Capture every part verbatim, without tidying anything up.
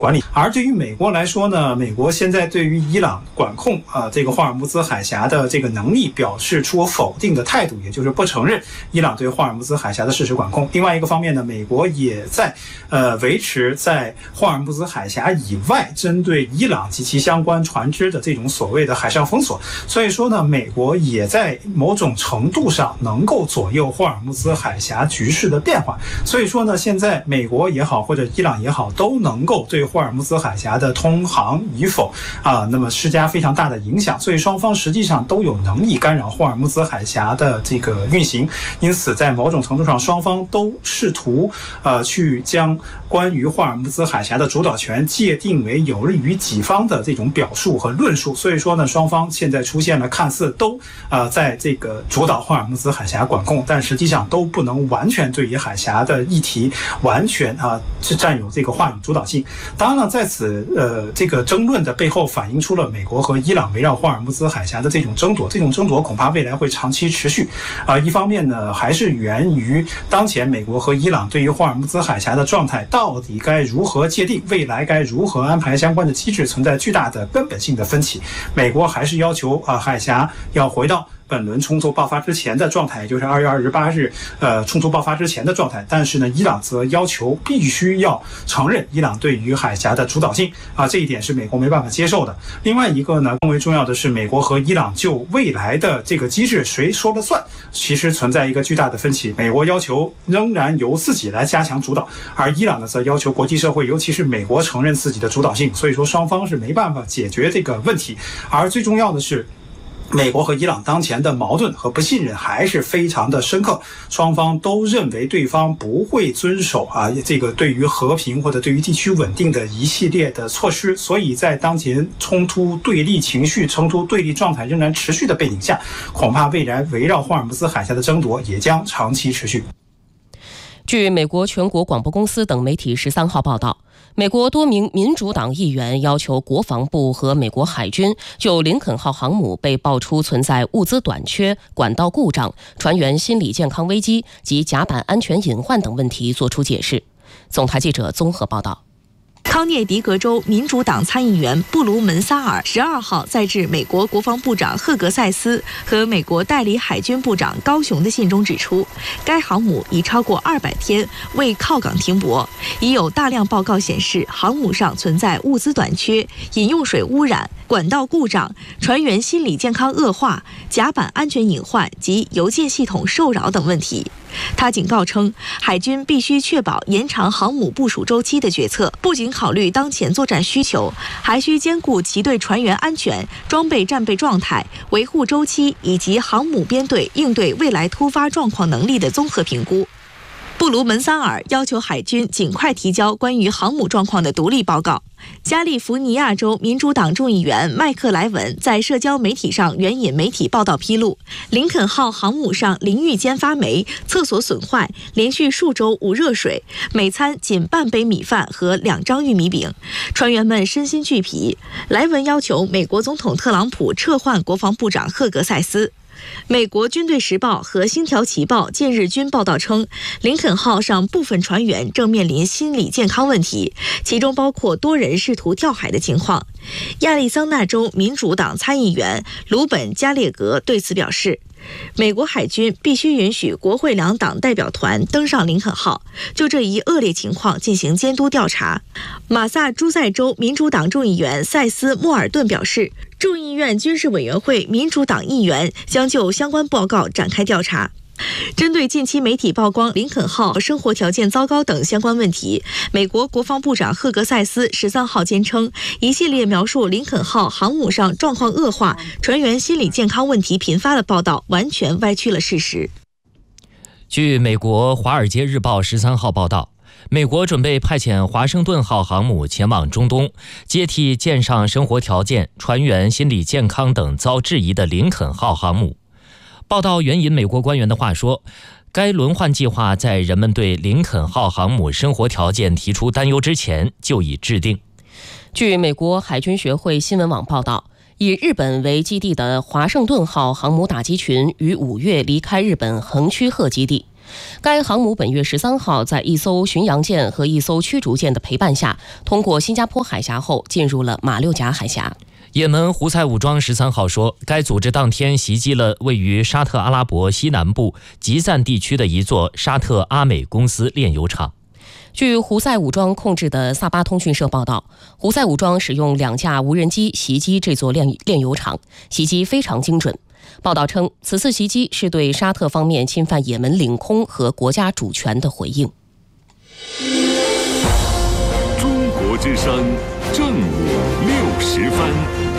管理。而对于美国来说呢，美国现在对于伊朗管控啊、呃、这个霍尔木兹海峡的这个能力表示出否定的态度，也就是不承认伊朗对霍尔木兹海峡的事实管控。另外一个方面呢，美国也在呃维持在霍尔木兹海峡以外针对伊朗及其相关船只的这种所谓的海上封锁。所以说呢，美国也在某种程度上能够左右霍尔木兹海峡局势的变化。所以说呢，现在美国也好或者伊朗也好，都能够对霍尔木兹海峡的通航与否啊，那么施加非常大的影响，所以双方实际上都有能力干扰霍尔木兹海峡的这个运行。因此，在某种程度上，双方都试图呃去将关于霍尔木兹海峡的主导权界定为有利于己方的这种表述和论述。所以说呢，双方现在出现了看似都呃在这个主导霍尔木兹海峡管控，但实际上都不能完全对于海峡的议题完全啊是占有这个话语主导性。当然了，在此呃这个争论的背后反映出了美国和伊朗围绕霍尔木兹海峡的这种争夺，这种争夺恐怕未来会长期持续。啊、呃，一方面呢，还是源于当前美国和伊朗对于霍尔木兹海峡的状态到底该如何界定，未来该如何安排相关的机制，存在巨大的根本性的分歧。美国还是要求啊、呃、海峡要回到本轮冲突爆发之前的状态，也就是二月二十八日，呃，冲突爆发之前的状态。但是呢，伊朗则要求必须要承认伊朗对于海峡的主导性啊，这一点是美国没办法接受的。另外一个呢，更为重要的是，美国和伊朗就未来的这个机制谁说了算，其实存在一个巨大的分歧。美国要求仍然由自己来加强主导，而伊朗呢，则要求国际社会，尤其是美国承认自己的主导性。所以说，双方是没办法解决这个问题。而最重要的是，美国和伊朗当前的矛盾和不信任还是非常的深刻，双方都认为对方不会遵守啊这个对于和平或者对于地区稳定的一系列的措施，所以在当前冲突对立情绪、冲突对立状态仍然持续的背景下，恐怕未来围绕霍尔木兹海峡的争夺也将长期持续。 据美国全国广播公司等媒体十三号报道，美国多名民主党议员要求国防部和美国海军就林肯号航母被爆出存在物资短缺、管道故障、船员心理健康危机及甲板安全隐患等问题作出解释。总台记者综合报道。 康涅狄格州民主党参议员布卢门萨尔十二号在致美国国防部长赫格塞斯和美国代理海军部长高雄的信中指出，该航母已超过二百天未靠港停泊，已有大量报告显示航母上存在物资短缺、饮用水污染、管道故障、船员心理健康恶化、甲板安全隐患及邮件系统受扰等问题。他警告称，海军必须确保延长航母部署周期的决策，不仅考虑当前作战需求，还需兼顾其对船员安全、装备战备状态、维护周期以及航母编队应对未来突发状况能力的综合评估。布卢门萨尔要求海军尽快提交关于航母状况的独立报告。加利福尼亚州民主党众议员麦克莱文在社交媒体上援引媒体报道披露，林肯号航母上淋浴间发霉、厕所损坏，连续数周无热水，每餐仅半杯米饭和两张玉米饼，船员们身心俱疲。莱文要求美国总统特朗普撤换国防部长赫格塞斯。美国军队时报和星条旗报近日均报道称，林肯号上部分船员正面临心理健康问题，其中包括多人试图跳海的情况。亚利桑那州民主党参议员鲁本加列格对此表示，美国海军必须允许国会两党代表团登上林肯号，就这一恶劣情况进行监督调查。马萨诸塞州民主党众议员塞斯·莫尔顿表示，众议院军事委员会民主党议员将就相关报告展开调查。针对近期媒体曝光林肯号生活条件糟糕等相关问题，美国国防部长赫格塞斯十三号坚称，一系列描述林肯号航母上状况恶化、船员心理健康问题频发的报道完全歪曲了事实。 据美国《华尔街日报》十三号报道，美国准备派遣华盛顿号航母前往中东，接替舰上生活条件、船员心理健康等遭质疑的林肯号航母。报道援引美国官员的话说，该轮换计划在人们对林肯号航母生活条件提出担忧之前就已制定。 据美国海军学会新闻网报道，以日本为基地的华盛顿号航母打击群于五月离开日本横须贺基地。 该航母本月十三号在一艘巡洋舰和一艘驱逐舰的陪伴下，通过新加坡海峡后进入了马六甲海峡。 也门胡塞武装十三号说，该组织当天袭击了位于沙特阿拉伯西南部吉赞地区的一座沙特阿美公司炼油厂。 据胡塞武装控制的萨巴通讯社报道，胡塞武装使用两架无人机袭击这座炼炼油厂，袭击非常精准。报道称，此次袭击是对沙特方面侵犯也门领空和国家主权的回应。 中国之声正午六十分。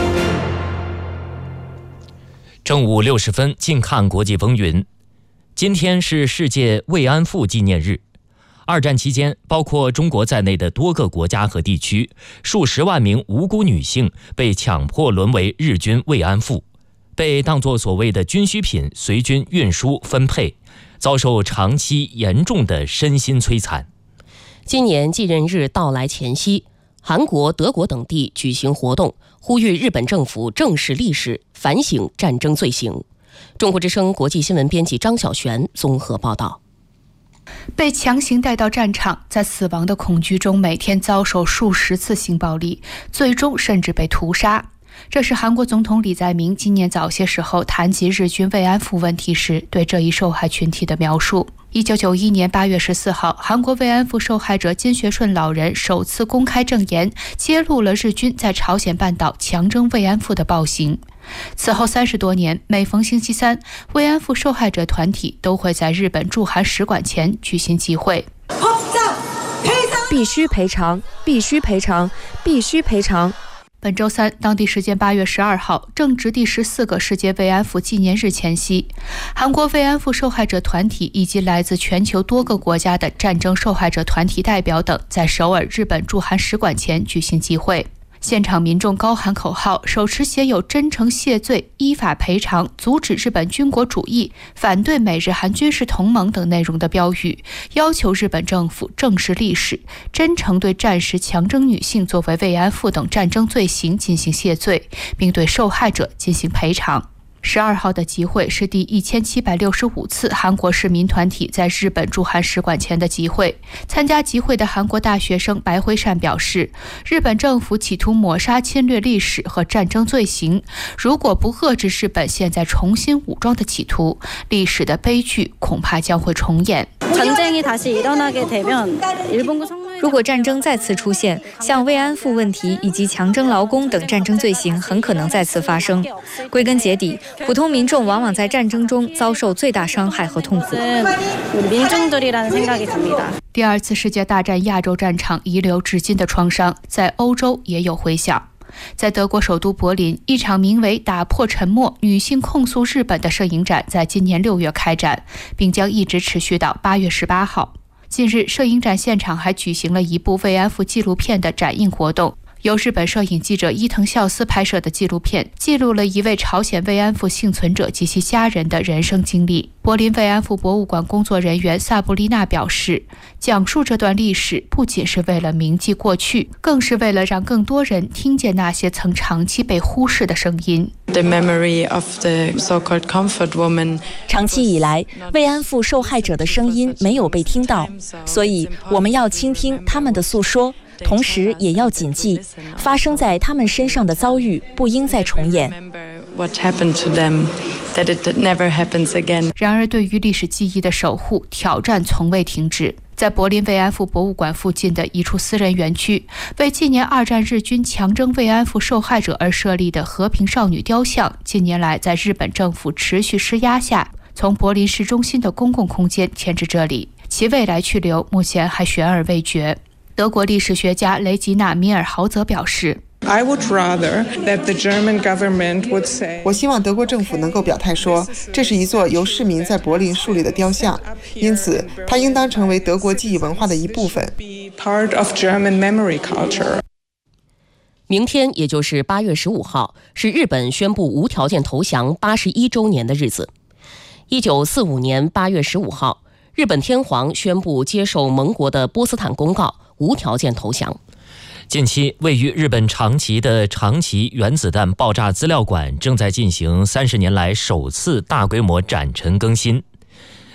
正午六十分，近看国际风云。今天是世界慰安妇纪念日。二战期间，包括中国在内的多个国家和地区，数十万名无辜女性被强迫沦为日军慰安妇，被当作所谓的军需品随军运输分配，遭受长期严重的身心摧残。 今年继任日到来前夕，韩国、德国等地举行活动，呼吁日本政府正视历史，反省战争罪行。中国之声国际新闻编辑张晓璇综合报道。 被强行带到战场，在死亡的恐惧中每天遭受数十次性暴力，最终甚至被屠杀。这是韩国总统李在明今年早些时候谈及日军慰安妇问题时对这一受害群体的描述。一九九一年八月十四号，韩国慰安妇受害者金学顺老人首次公开证言，揭露了日军在朝鲜半岛强征慰安妇的暴行。此后三十多年，每逢星期三，慰安妇受害者团体都会在日本驻韩使馆前举行集会。 必须赔偿，必须赔偿，必须赔偿。 本周三，当地时间八月十二号，正值第十四个世界慰安妇纪念日前夕，韩国慰安妇受害者团体以及来自全球多个国家的战争受害者团体代表等，在首尔日本驻韩使馆前举行集会。现场民众高喊口号，手持写有真诚谢罪、依法赔偿、阻止日本军国主义、反对美日韩军事同盟等内容的标语，要求日本政府正视历史，真诚对战时强征女性作为慰安妇等战争罪行进行谢罪，并对受害者进行赔偿。十二号的集会是第一千七百六十五次韩国市民团体在日本驻韩使馆前的集会。参加集会的韩国大学生白辉善表示，日本政府企图抹杀侵略历史和战争罪行，如果不遏制日本现在重新武装的企图，历史的悲剧恐怕将会重演。 如果战争再次出现，像慰安妇问题以及强征劳工等战争罪行很可能再次发生。归根结底，普通民众往往在战争中遭受最大伤害和痛苦。 第二次世界大战亚洲战场遗留至今的创伤，在欧洲也有回响。在德国首都柏林，一场名为“打破沉默：女性控诉日本”的摄影展在今年六月开展，并将一直持续到八月十八号。近日，摄影展现场还举行了一部慰安妇纪录片的展映活动。由日本摄影记者伊藤孝司拍摄的纪录片，记录了一位朝鲜慰安妇幸存者及其家人的人生经历。柏林慰安妇博物馆工作人员萨布丽娜表示，讲述这段历史不仅是为了铭记过去，更是为了让更多人听见那些曾长期被忽视的声音。 长期以来，慰安妇受害者的声音没有被听到，所以我们要倾听他们的诉说，同时也要谨记，发生在他们身上的遭遇不应再重演。 然而，对于历史记忆的守护，挑战从未停止。在柏林慰安妇博物馆附近的一处私人园区，为纪念二战日军强征慰安妇受害者而设立的和平少女雕像，近年来在日本政府持续施压下，从柏林市中心的公共空间迁至这里，其未来去留目前还悬而未决。德国历史学家雷吉娜·米尔豪则表示， 我希望德国政府能够表态说，这是一座由市民在柏林树立的雕像，因此它应当成为德国记忆文化的一部分。 明天，也就是八月十五号，是日本宣布无条件投降八十一周年的日子。一九四五年八月十五号，日本天皇宣布接受盟国的波茨坦公告，无条件投降。 近期，位于日本长崎的长崎原子弹爆炸资料馆正在进行三十年来首次大规模展陈更新。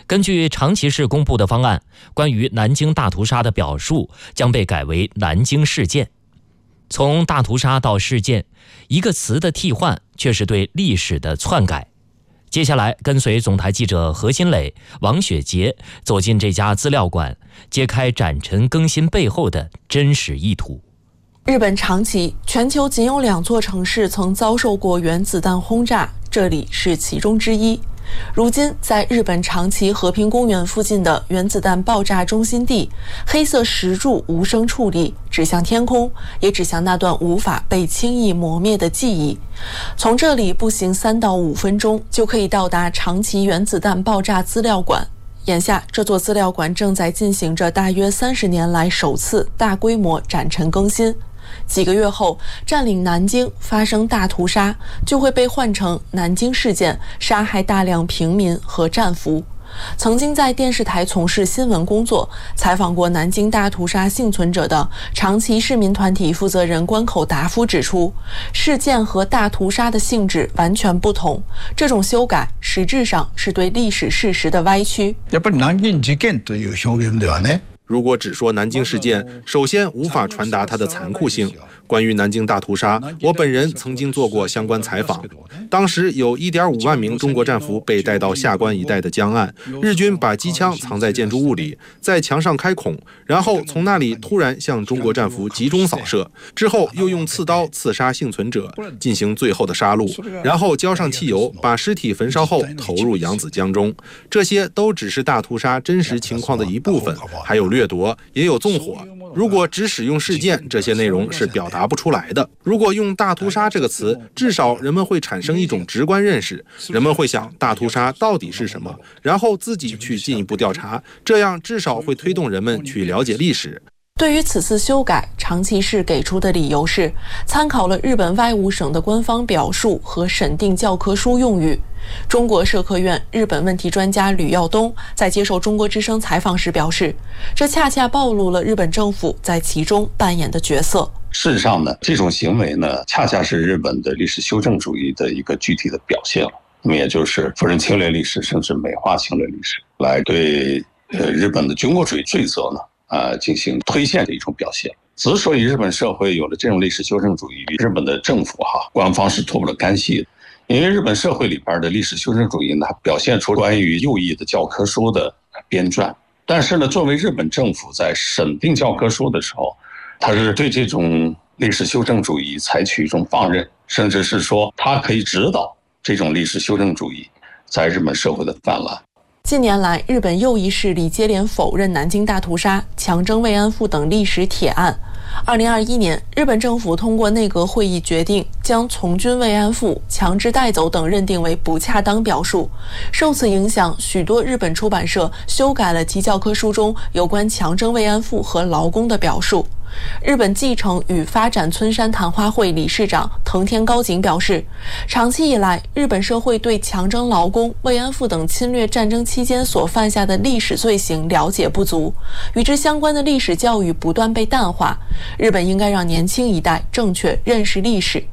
根据长崎市公布的方案，关于南京大屠杀的表述将被改为南京事件。从大屠杀到事件，一个词的替换却是对历史的篡改。接下来跟随总台记者何新磊、王雪杰走进这家资料馆，揭开展陈更新背后的真实意图。 日本长崎，全球仅有两座城市曾遭受过原子弹轰炸，这里是其中之一。如今，在日本长崎和平公园附近的原子弹爆炸中心地，黑色石柱无声矗立，指向天空，也指向那段无法被轻易磨灭的记忆。从这里步行三到五分钟，就可以到达长崎原子弹爆炸资料馆。眼下，这座资料馆正在进行着大约三十年来首次大规模展陈更新。几个月后，占领南京发生大屠杀，就会被换成南京事件，杀害大量平民和战俘。曾经在电视台从事新闻工作，采访过南京大屠杀幸存者的长崎市民团体负责人关口达夫指出，事件和大屠杀的性质完全不同，这种修改实质上是对历史事实的歪曲。 やっぱり南京事件という表現ではね。 如果只说南京事件，首先无法传达它的残酷性。关于南京大屠杀，我本人曾经做过相关采访。当时有 一点五万名中国战俘被带到下关一带的江岸，日军把机枪藏在建筑物里，在墙上开孔，然后从那里突然向中国战俘集中扫射，之后又用刺刀刺杀幸存者，进行最后的杀戮，然后浇上汽油，把尸体焚烧后投入扬子江中。这些都只是大屠杀真实情况的一部分，还有掠夺，也有纵火。如果只使用事件，这些内容是表达不出来的。如果用大屠杀这个词，至少人们会产生一种直观认识，人们会想大屠杀到底是什么，然后自己去进一步调查，这样至少会推动人们去了解历史。 对于此次修改，长崎市给出的理由是参考了日本外务省的官方表述和审定教科书用语。中国社科院日本问题专家吕耀东在接受中国之声采访时表示，这恰恰暴露了日本政府在其中扮演的角色。 事实上呢，这种行为呢，恰恰是日本的历史修正主义的一个具体的表现了。那么也就是否认侵略历史，甚至美化侵略历史，来对呃日本的军国主义罪责呢呃，进行推卸的一种表现。之所以日本社会有了这种历史修正主义，日本的政府哈官方是脱不了干系的。因为日本社会里边的历史修正主义呢，表现出关于右翼的教科书的编撰。但是呢，作为日本政府在审定教科书的时候，他是对这种历史修正主义采取一种放任，甚至是说他可以指导这种历史修正主义在日本社会的泛滥。 近年来，日本右翼势力接连否认南京大屠杀、强征慰安妇等历史铁案。二零二一年，日本政府通过内阁会议决定，将从军慰安妇、强制带走等认定为不恰当表述。受此影响，许多日本出版社修改了其教科书中有关强征慰安妇和劳工的表述。日本继承与发展村山谈话会理事长藤田高景表示，长期以来，日本社会对强征劳工、慰安妇等侵略战争期间所犯下的历史罪行了解不足，与之相关的历史教育不断被淡化。日本应该让年轻一代正确认识历史。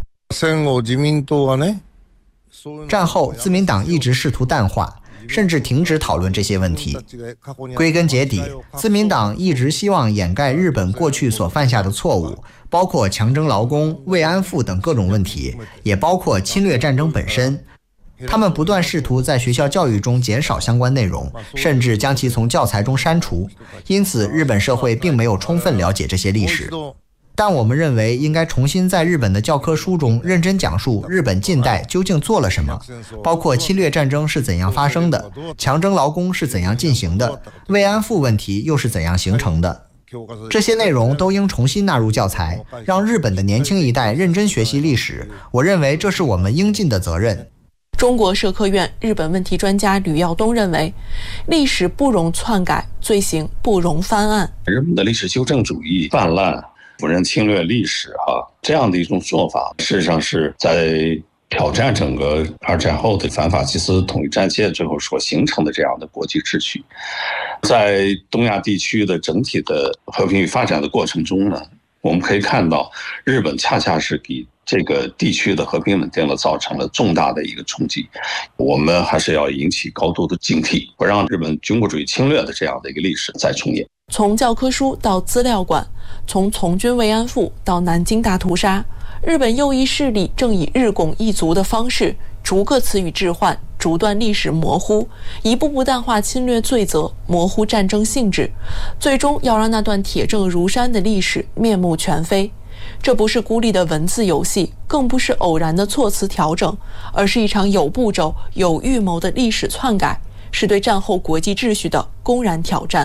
战后，自民党一直试图淡化，甚至停止讨论这些问题。归根结底，自民党一直希望掩盖日本过去所犯下的错误，包括强征劳工、慰安妇等各种问题，也包括侵略战争本身。他们不断试图在学校教育中减少相关内容，甚至将其从教材中删除。因此，日本社会并没有充分了解这些历史。但我们认为应该重新在日本的教科书中认真讲述日本近代究竟做了什么，包括侵略战争是怎样发生的，强征劳工是怎样进行的，慰安妇问题又是怎样形成的。这些内容都应重新纳入教材，让日本的年轻一代认真学习历史。我认为这是我们应尽的责任。 中国社科院日本问题专家吕耀东认为，历史不容篡改，罪行不容翻案。 日本的历史修正主义泛滥，否认侵略历史哈，这样的一种做法，事实上是在挑战整个二战后的反法西斯统一战线最后所形成的这样的国际秩序。在东亚地区的整体的和平与发展的过程中呢，我们可以看到，日本恰恰是给这个地区的和平稳定了造成了重大的一个冲击。我们还是要引起高度的警惕，不让日本军国主义侵略的这样的一个历史再重演。 从教科书到资料馆，从从军慰安妇到南京大屠杀，日本右翼势力正以日拱一卒的方式，逐个词语置换，逐段历史模糊，一步步淡化侵略罪责，模糊战争性质，最终要让那段铁证如山的历史面目全非。这不是孤立的文字游戏，更不是偶然的措辞调整，而是一场有步骤、有预谋的历史篡改，是对战后国际秩序的公然挑战。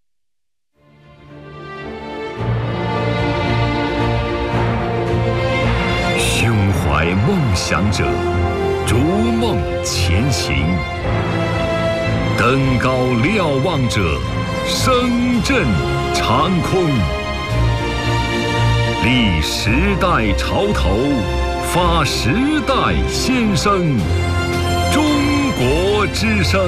胸怀梦想者，逐梦前行；登高瞭望者，声震长空。立时代潮头，发时代先声。中国之声。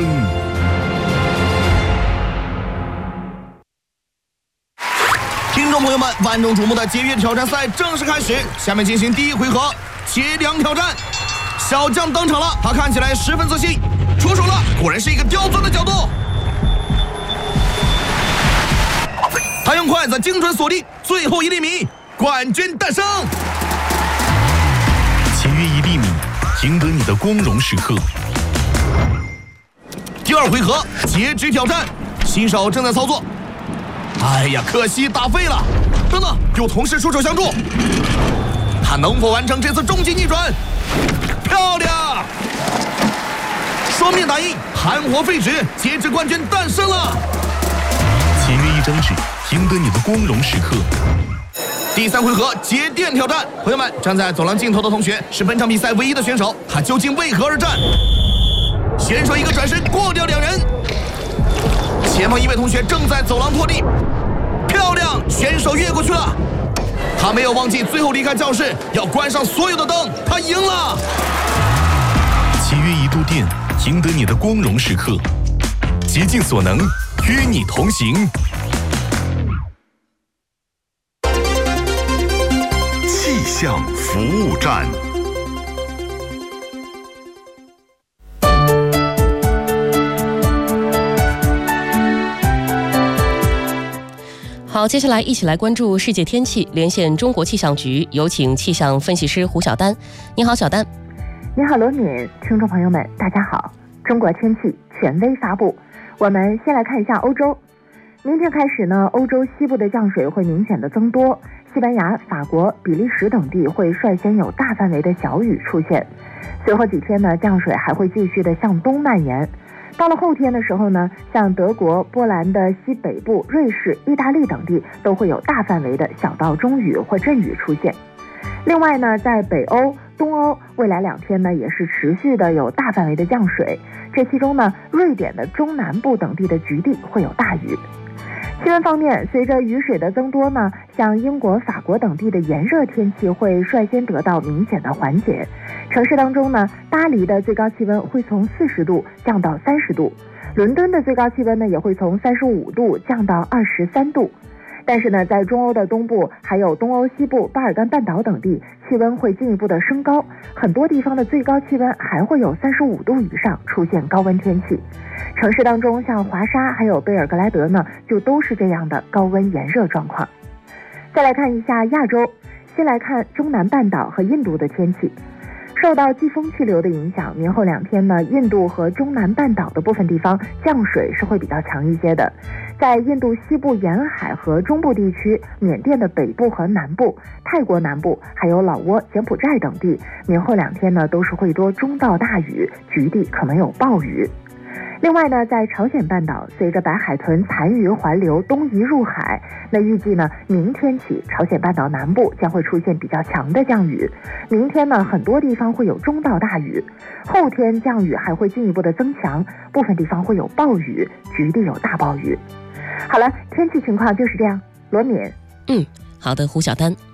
听众朋友们，万众瞩目的节约挑战赛正式开始，下面进行第一回合截梁挑战。小将登场了，他看起来十分自信，出手了，果然是一个刁钻的角度。他用筷子精准锁定最后一厘米，冠军诞生。 节约一厘米，赢得你的光荣时刻。 第二回合截肢挑战，新手正在操作。哎呀，可惜打废了。等等，有同事出手相助，他能否完成这次终极逆转？漂亮！双面打印，含活废纸，截肢冠军诞生了。 节约一张纸，赢得你的光荣时刻。 第三回合节电挑战，朋友们，站在走廊尽头的同学是本场比赛唯一的选手，他究竟为何而战？选手一个转身过掉两人，前方一位同学正在走廊拖地，漂亮，选手越过去了。他没有忘记最后离开教室要关上所有的灯，他赢了。 节约一度电，赢得你的光荣时刻。竭尽所能，与你同行。 气象服务站。 好，接下来一起来关注世界天气，连线中国气象局，有请气象分析师胡晓丹。你好，小丹。 你好，罗敏，听众朋友们，大家好。中国天气权威发布，我们先来看一下欧洲。明天开始呢，欧洲西部的降水会明显的增多，西班牙、法国、比利时等地会率先有大范围的小雨出现。随后几天呢，降水还会继续的向东蔓延。到了后天的时候呢，像德国、波兰的西北部、瑞士、意大利等地都会有大范围的小到中雨或阵雨出现。另外呢，在北欧、东欧，未来两天呢也是持续的有大范围的降水，这其中呢，瑞典的中南部等地的局地会有大雨。气温方面，随着雨水的增多呢，像英国、法国等地的炎热天气会率先得到明显的缓解。城市当中呢，巴黎的最高气温会从四十度降到三十度，伦敦的最高气温呢也会从三十五度降到二十三度。但是呢，在中欧的东部，还有东欧西部、巴尔干半岛等地，气温会进一步的升高，很多地方的最高气温还会有三十五度以上，出现高温天气。城市当中，像华沙还有贝尔格莱德呢，就都是这样的高温炎热状况。再来看一下亚洲，先来看中南半岛和印度的天气。受到季风气流的影响，明后两天呢，印度和中南半岛的部分地方降水是会比较强一些的。在印度西部沿海和中部地区、缅甸的北部和南部、泰国南部，还有老挝、柬埔寨等地，明后两天呢都是会多中到大雨，局地可能有暴雨。另外呢，在朝鲜半岛，随着白海豚残余环流东移入海，那预计呢，明天起朝鲜半岛南部将会出现比较强的降雨。明天呢，很多地方会有中到大雨，后天降雨还会进一步的增强，部分地方会有暴雨，局地有大暴雨。好了，天气情况就是这样。罗敏， 嗯，好的，胡晓丹。